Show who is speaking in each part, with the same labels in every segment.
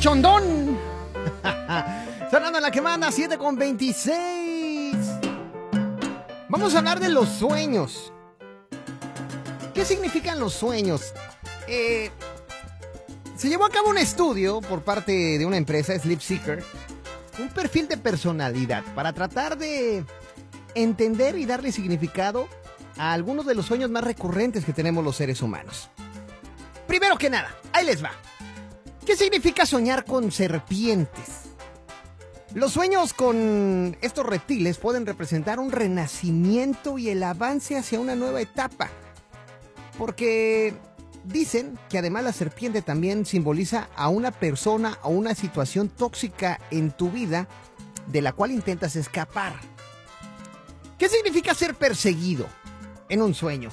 Speaker 1: cachondón. Sonando en la que manda 7:26. Vamos a hablar de los sueños. ¿Qué significan los sueños? Se llevó a cabo un estudio por parte de una empresa, Sleep Seeker, un perfil de personalidad para tratar de entender y darle significado a algunos de los sueños más recurrentes que tenemos los seres humanos. Primero que nada, ahí les va. ¿Qué significa soñar con serpientes? Los sueños con estos reptiles pueden representar un renacimiento y el avance hacia una nueva etapa. Porque dicen que además la serpiente también simboliza a una persona o una situación tóxica en tu vida de la cual intentas escapar. ¿Qué significa ser perseguido en un sueño?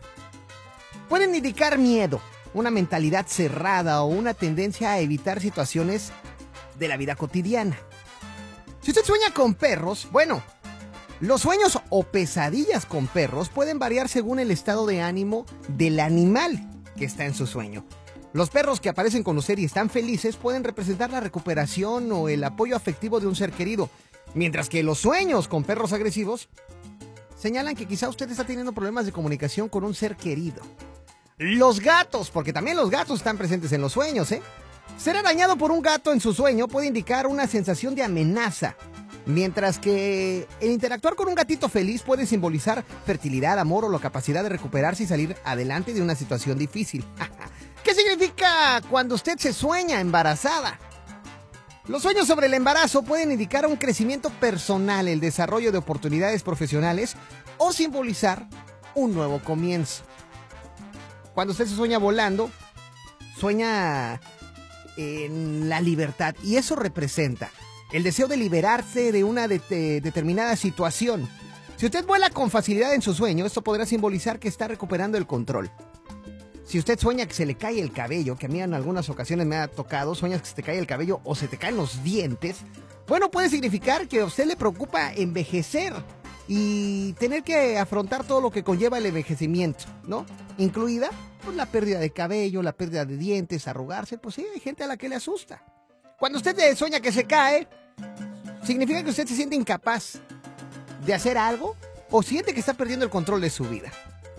Speaker 1: Pueden indicar miedo, una mentalidad cerrada o una tendencia a evitar situaciones de la vida cotidiana. Si usted sueña con perros, bueno, los sueños o pesadillas con perros pueden variar según el estado de ánimo del animal que está en su sueño. Los perros que aparecen con usted y están felices pueden representar la recuperación o el apoyo afectivo de un ser querido, mientras que los sueños con perros agresivos señalan que quizá usted está teniendo problemas de comunicación con un ser querido. Los gatos, porque también los gatos están presentes en los sueños, ¿eh? Ser arañado por un gato en su sueño puede indicar una sensación de amenaza, mientras que el interactuar con un gatito feliz puede simbolizar fertilidad, amor o la capacidad de recuperarse y salir adelante de una situación difícil. ¿Qué significa cuando usted se sueña embarazada? Los sueños sobre el embarazo pueden indicar un crecimiento personal, el desarrollo de oportunidades profesionales o simbolizar un nuevo comienzo. Cuando usted se sueña volando, sueña en la libertad y eso representa el deseo de liberarse de una determinada situación. Si usted vuela con facilidad en su sueño, esto podrá simbolizar que está recuperando el control. Si usted sueña que se le cae el cabello, que a mí en algunas ocasiones me ha tocado, sueñas que se te cae el cabello o se te caen los dientes, bueno, puede significar que a usted le preocupa envejecer y tener que afrontar todo lo que conlleva el envejecimiento, ¿no? Incluida pues, la pérdida de cabello, la pérdida de dientes, arrugarse, pues sí, hay gente a la que le asusta. Cuando usted sueña que se cae, significa que usted se siente incapaz de hacer algo o siente que está perdiendo el control de su vida.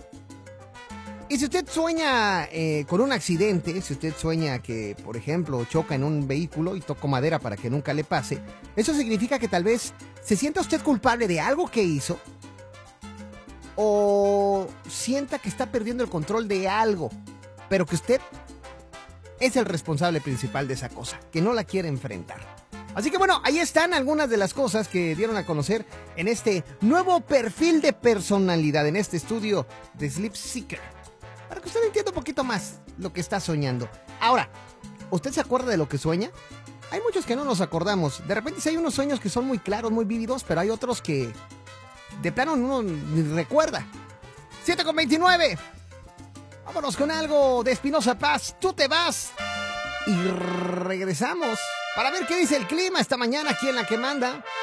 Speaker 1: Y si usted sueña con un accidente, si usted sueña que, por ejemplo, choca en un vehículo y toco madera para que nunca le pase, eso significa que tal vez se sienta usted culpable de algo que hizo o sienta que está perdiendo el control de algo, pero que usted es el responsable principal de esa cosa, que no la quiere enfrentar. Así que bueno, ahí están algunas de las cosas que dieron a conocer en este nuevo perfil de personalidad, en este estudio de Sleep Seeker, para que usted entienda un poquito más lo que está soñando. Ahora, ¿usted se acuerda de lo que sueña? Hay muchos que no nos acordamos. De repente sí hay unos sueños que son muy claros, muy vívidos, pero hay otros que de plano uno ni recuerda. 7:29. Vámonos con algo de Espinoza Paz. Tú te vas. Y regresamos para ver qué dice el clima esta mañana aquí en La Que Manda.